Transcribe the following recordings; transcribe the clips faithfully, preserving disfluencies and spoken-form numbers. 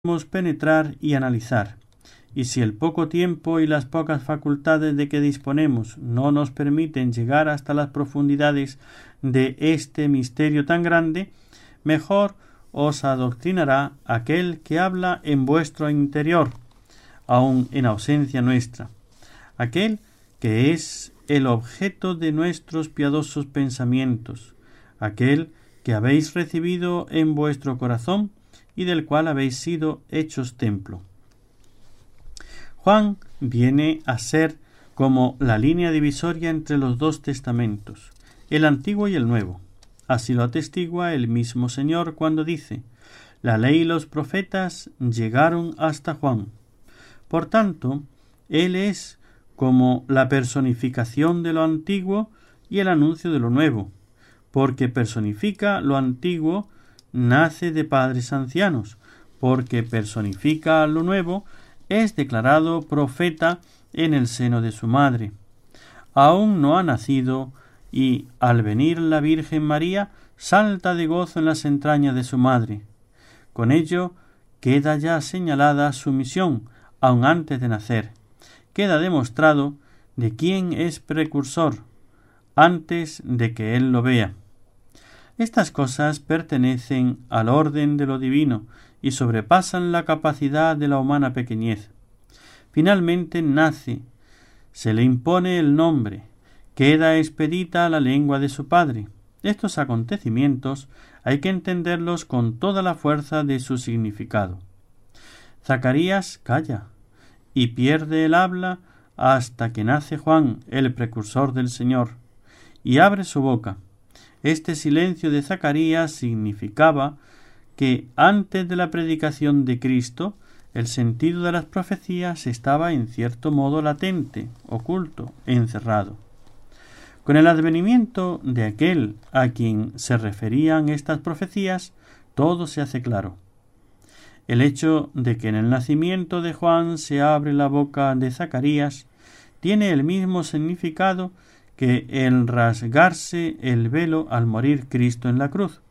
podemos penetrar y analizar, y si el poco tiempo y las pocas facultades de que disponemos no nos permiten llegar hasta las profundidades de este misterio tan grande, mejor os adoctrinará aquel que habla en vuestro interior, aun en ausencia nuestra, aquel que es el objeto de nuestros piadosos pensamientos, aquel que habéis recibido en vuestro corazón y del cual habéis sido hechos templo. Juan viene a ser como la línea divisoria entre los dos testamentos, el antiguo y el nuevo. Así lo atestigua el mismo Señor cuando dice: la ley y los profetas llegaron hasta Juan. Por tanto, él es como la personificación de lo antiguo y el anuncio de lo nuevo, porque personifica lo antiguo, nace de padres ancianos, porque personifica lo nuevo, es declarado profeta en el seno de su madre. Aún no ha nacido, y al venir la Virgen María salta de gozo en las entrañas de su madre. Con ello queda ya señalada su misión, aun antes de nacer. Queda demostrado de quién es precursor, antes de que él lo vea. Estas cosas pertenecen al orden de lo divino y sobrepasan la capacidad de la humana pequeñez. Finalmente nace, se le impone el nombre, queda expedita la lengua de su padre. Estos acontecimientos hay que entenderlos con toda la fuerza de su significado. Zacarías calla y pierde el habla hasta que nace Juan, el precursor del Señor, y abre su boca. Este silencio de Zacarías significaba que antes de la predicación de Cristo el sentido de las profecías estaba en cierto modo latente, oculto, encerrado. Con el advenimiento de aquel a quien se referían estas profecías, todo se hace claro. El hecho de que en el nacimiento de Juan se abre la boca de Zacarías tiene el mismo significado que el rasgarse el velo al morir Cristo en la cruz.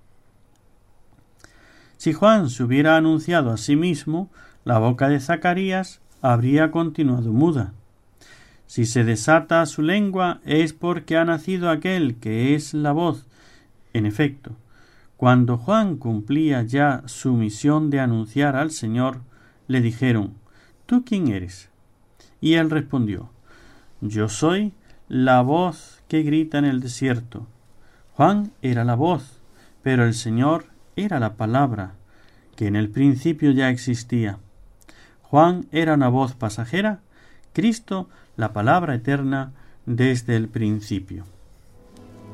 Si Juan se hubiera anunciado a sí mismo, la boca de Zacarías habría continuado muda. Si se desata su lengua es porque ha nacido aquel que es la voz. En efecto, cuando Juan cumplía ya su misión de anunciar al Señor, le dijeron: ¿tú quién eres? Y él respondió: yo soy la voz que grita en el desierto. Juan era la voz, pero el Señor era la palabra, que en el principio ya existía. Juan era una voz pasajera, Cristo la palabra eterna desde el principio.